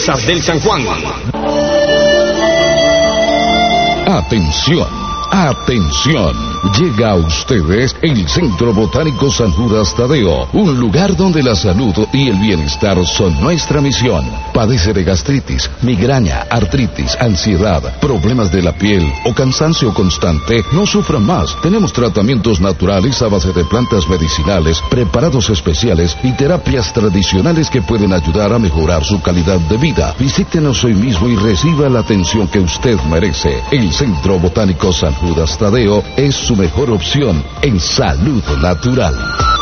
Brisas del San Juan. Atención, atención. Llega a ustedes el Centro Botánico San Judas Tadeo, un lugar donde la salud y el bienestar son nuestra misión. Padece de gastritis, migraña, artritis, ansiedad, problemas de la piel o cansancio constante, no sufra más. Tenemos tratamientos naturales a base de plantas medicinales, preparados especiales y terapias tradicionales que pueden ayudar a mejorar su calidad de vida. Visítenos hoy mismo y reciba la atención que usted merece. El Centro Botánico San Judas Tadeo es su mejor opción en salud natural.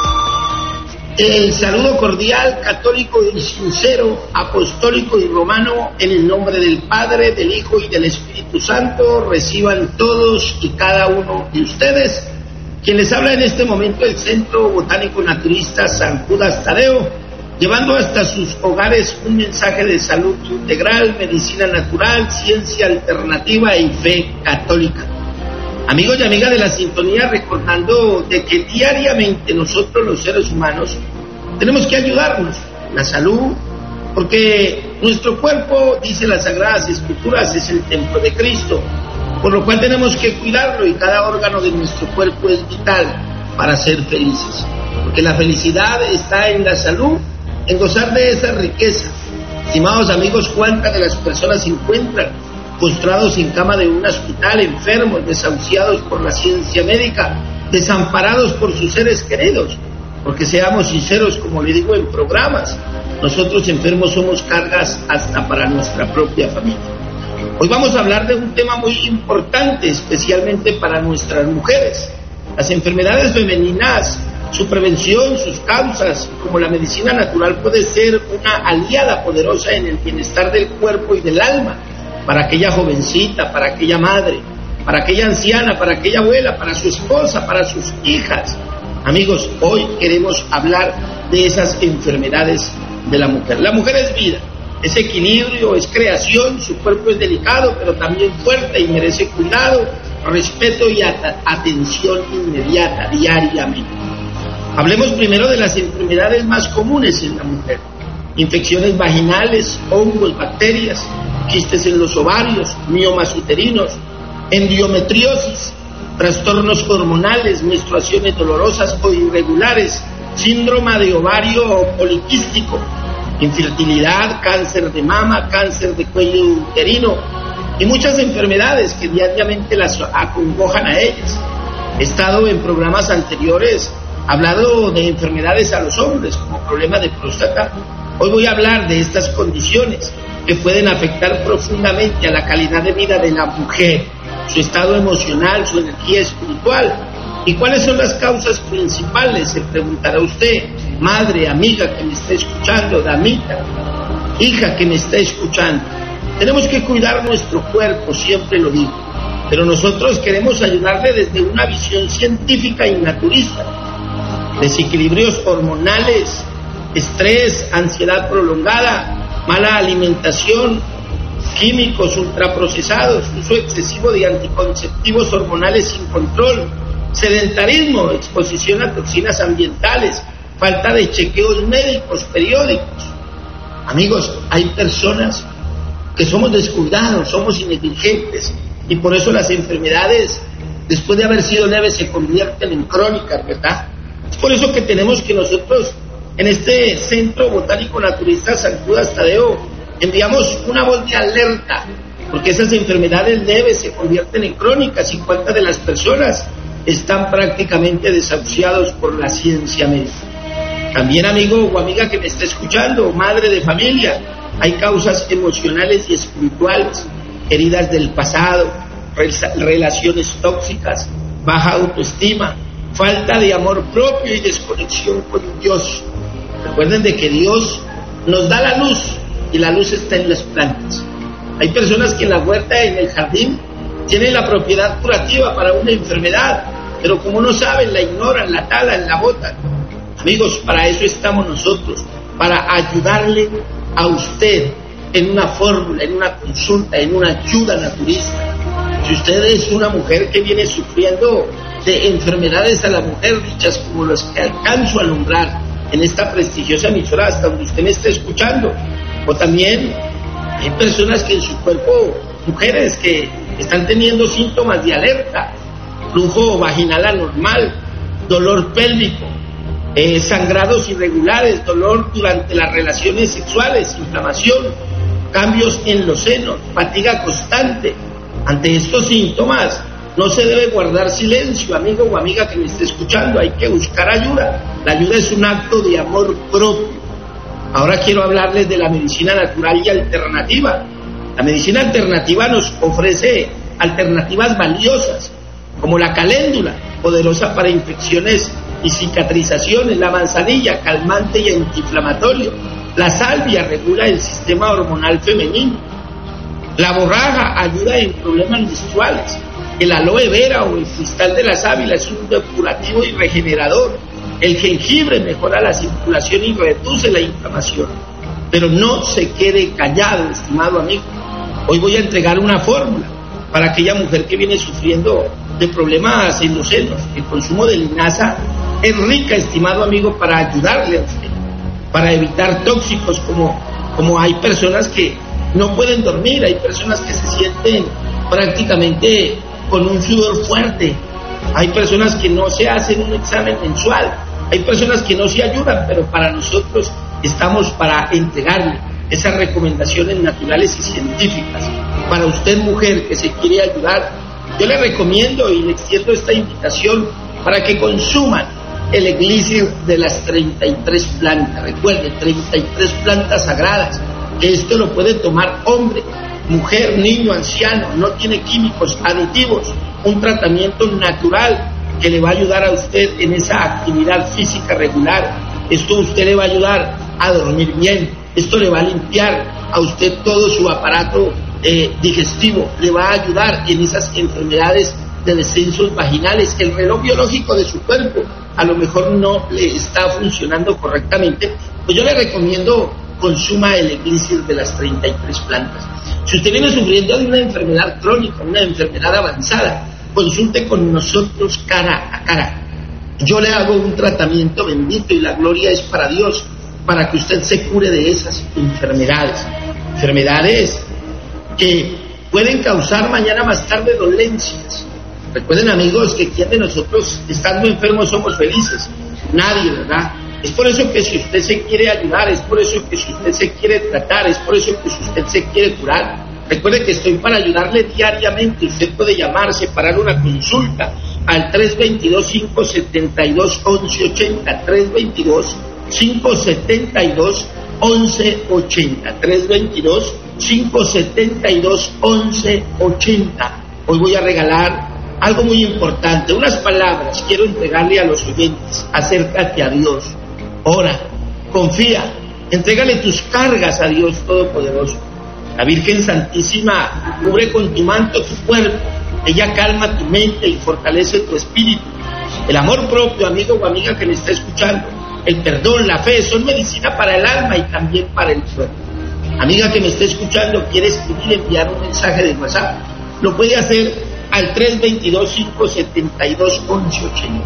El saludo cordial, católico y sincero, apostólico y romano, en el nombre del Padre, del Hijo y del Espíritu Santo, reciban todos y cada uno de ustedes. Quien les habla en este momento el Centro Botánico Naturista San Judas Tadeo, llevando hasta sus hogares un mensaje de salud integral, medicina natural, ciencia alternativa y fe católica. Amigos y amigas de la sintonía, recordando de que diariamente nosotros los seres humanos tenemos que ayudarnos en la salud, porque nuestro cuerpo, dice las Sagradas Escrituras, es el templo de Cristo, por lo cual tenemos que cuidarlo y cada órgano de nuestro cuerpo es vital para ser felices, porque la felicidad está en la salud, en gozar de esa riqueza. Estimados amigos, ¿cuántas de las personas se encuentran postrados en cama de un hospital, enfermos, desahuciados por la ciencia médica, desamparados por sus seres queridos? Porque seamos sinceros, como le digo en programas, nosotros enfermos somos cargas hasta para nuestra propia familia. Hoy vamos a hablar de un tema muy importante, especialmente para nuestras mujeres. Las enfermedades femeninas, su prevención, sus causas, como la medicina natural, puede ser una aliada poderosa en el bienestar del cuerpo y del alma, para aquella jovencita, para aquella madre, para aquella anciana, para aquella abuela, para su esposa, para sus hijas. Amigos, hoy queremos hablar de esas enfermedades de la mujer. La mujer es vida, es equilibrio, es creación, su cuerpo es delicado, pero también fuerte y merece cuidado, respeto y atención inmediata, diariamente. Hablemos primero de las enfermedades más comunes en la mujer. Infecciones vaginales, hongos, bacterias, quistes en los ovarios, miomas uterinos, endometriosis, trastornos hormonales, menstruaciones dolorosas o irregulares, síndrome de ovario poliquístico, infertilidad, cáncer de mama, cáncer de cuello uterino y muchas enfermedades que diariamente las acongojan a ellas. He estado en programas anteriores hablando de enfermedades a los hombres como problema de próstata. Hoy voy a hablar de estas condiciones que pueden afectar profundamente a la calidad de vida de la mujer, su estado emocional, su energía espiritual. ¿Y cuáles son las causas principales? Se preguntará usted, madre, amiga que me está escuchando, damita, hija que me está escuchando. Tenemos que cuidar nuestro cuerpo, siempre lo digo, pero nosotros queremos ayudarle desde una visión científica y naturista. Desequilibrios hormonales, estrés, ansiedad prolongada, mala alimentación, químicos ultraprocesados, uso excesivo de anticonceptivos hormonales sin control, sedentarismo, exposición a toxinas ambientales, falta de chequeos médicos periódicos. Amigos, hay personas que somos descuidados, somos negligentes y por eso las enfermedades, después de haber sido leves, se convierten en crónicas, ¿verdad? Es por eso que tenemos que nosotros en este Centro Botánico Naturista San Judas Tadeo enviamos una voz de alerta, porque esas enfermedades leves se convierten en crónicas y cuántas de las personas están prácticamente desahuciados por la ciencia médica. También, amigo o amiga que me está escuchando, madre de familia, hay causas emocionales y espirituales, heridas del pasado, relaciones tóxicas, baja autoestima, falta de amor propio y desconexión con Dios. Recuerden de que Dios nos da la luz y la luz está en las plantas. Hay personas que en la huerta, en el jardín, tienen la propiedad curativa para una enfermedad, pero como no saben, la ignoran, la talan, la botan. Amigos, para eso estamos nosotros, para ayudarle a usted en una fórmula, en una consulta, en una ayuda naturista. Si usted es una mujer que viene sufriendo de enfermedades a la mujer, dichas como las que alcanzo a nombrar en esta prestigiosa emisora hasta donde usted me está escuchando, o también Hay personas que en su cuerpo, mujeres que están teniendo síntomas de alerta, flujo vaginal anormal, dolor pélvico, sangrados irregulares, dolor durante las relaciones sexuales, inflamación, cambios en los senos, fatiga constante. Ante estos síntomas no se debe guardar silencio, amigo o amiga que me esté escuchando, hay que buscar ayuda. La ayuda es un acto de amor propio. Ahora quiero hablarles de la medicina natural y alternativa. La medicina alternativa nos ofrece alternativas valiosas, como la caléndula, poderosa para infecciones y cicatrizaciones, la manzanilla, calmante y antiinflamatorio, la salvia regula el sistema hormonal femenino, la borraja ayuda en problemas menstruales, el aloe vera o el cristal de la sábila es un depurativo y regenerador, el jengibre mejora la circulación y reduce la inflamación. Pero no se quede callado, estimado amigo. Hoy voy a entregar una fórmula para aquella mujer que viene sufriendo de problemas en los senos. El consumo de linaza es rica, estimado amigo, para ayudarle a usted, para evitar tóxicos, como hay personas que no pueden dormir, hay personas que se sienten prácticamente con un sudor fuerte, hay personas que no se hacen un examen mensual, hay personas que no se ayudan, pero para nosotros estamos para entregarle esas recomendaciones naturales y científicas. Para usted, mujer, que se quiere ayudar, yo le recomiendo y le extiendo esta invitación para que consuman el elixir de las 33 plantas. Recuerde, 33 plantas sagradas, que esto lo puede tomar hombre, mujer, niño, anciano, no tiene químicos, aditivos, un tratamiento natural que le va a ayudar a usted en esa actividad física regular. Esto a usted le va a ayudar a dormir bien, esto le va a limpiar a usted todo su aparato digestivo, le va a ayudar en esas enfermedades de descensos vaginales. El reloj biológico de su cuerpo a lo mejor no le está funcionando correctamente, pues yo le recomiendo consuma el elixir de las 33 plantas. Si usted viene sufriendo de una enfermedad crónica, una enfermedad avanzada, consulte con nosotros cara a cara. Yo le hago un tratamiento bendito y la gloria es para Dios, para que usted se cure de esas enfermedades que pueden causar mañana más tarde dolencias. Recuerden, amigos, que quien de nosotros estando enfermos somos felices, nadie, ¿verdad? Es por eso que si usted se quiere ayudar, es por eso que si usted se quiere tratar, es por eso que si usted se quiere curar, recuerde que estoy para ayudarle diariamente. Usted puede llamar, separar una consulta al 322-572-1180, 322-572-1180, 322-572-1180. Hoy voy a regalar algo muy importante, unas palabras quiero entregarle a los oyentes. Acércate a Dios, ora, confía, entrégale tus cargas a Dios Todopoderoso. La Virgen Santísima cubre con tu manto tu cuerpo, ella calma tu mente y fortalece tu espíritu. El amor propio, amigo o amiga que me está escuchando, el perdón, la fe, son medicina para el alma y también para el cuerpo. Amiga que me está escuchando, quiere escribir, enviar un mensaje de WhatsApp, lo puede hacer al 322-572-1180,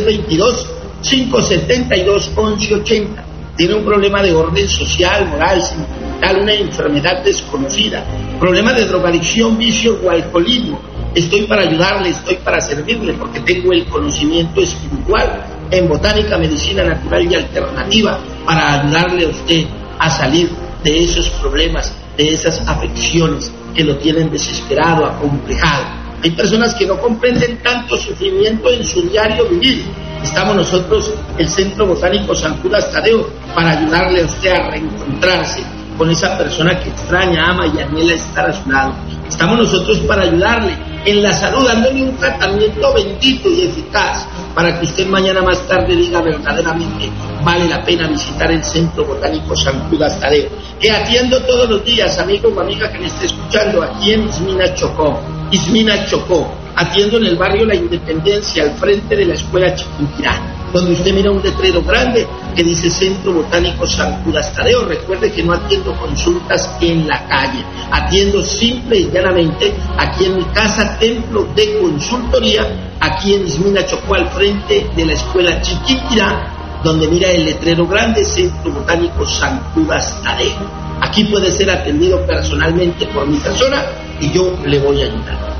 322-572-1180. Tiene un problema de orden social, moral, sentimental, una enfermedad desconocida, problema de drogadicción, vicio o alcoholismo. Estoy para ayudarle, estoy para servirle, porque tengo el conocimiento espiritual en botánica, medicina natural y alternativa para ayudarle a usted a salir de esos problemas, de esas afecciones que lo tienen desesperado, acomplejado. Hay personas que no comprenden tanto sufrimiento en su diario vivir. Estamos nosotros, el Centro Botánico San Judas Tadeo, para ayudarle a usted a reencontrarse con esa persona que extraña, ama y anhela estar a su lado. Estamos nosotros para ayudarle en la salud, dándole un tratamiento bendito y eficaz, para que usted mañana más tarde diga verdaderamente vale la pena visitar el Centro Botánico San Judas Tadeo, que atiendo todos los días, amigo o amiga que me esté escuchando, aquí en Ismina Chocó, atiendo en el barrio La Independencia, al frente de la escuela Chiquinquirá, donde usted mira un letrero grande que dice Centro Botánico San Judas Tadeo. Recuerde que no atiendo consultas en la calle, atiendo simple y llanamente aquí en mi casa, templo de consultoría, aquí en Ismina Chocó, al frente de la escuela Chiquinquirá, donde mira el letrero grande Centro Botánico San Judas Tadeo. Aquí puede ser atendido personalmente por mi persona y yo le voy a ayudar.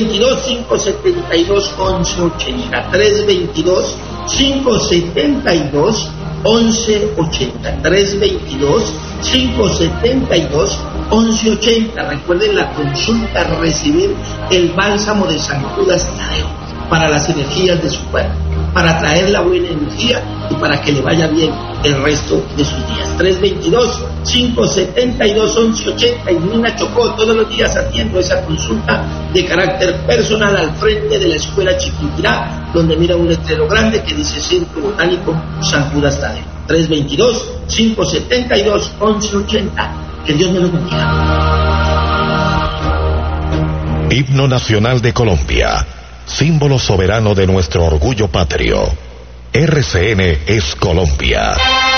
322-572-1180. 322-572-1180. 322-572-1180. Recuerden la consulta, recibir el bálsamo de San Judas Tadeo para las energías de su cuerpo, para traer la buena energía y para que le vaya bien el resto de sus días. 322-572-1180. Y Nina Chocó, todos los días atiendo esa consulta de carácter personal al frente de la escuela Chiquinquirá, donde mira un letrero grande que dice Centro Botánico San Judas Tadeo. 322-572-1180. Que Dios me lo bendiga. Himno Nacional de Colombia, símbolo soberano de nuestro orgullo patrio. RCN es Colombia.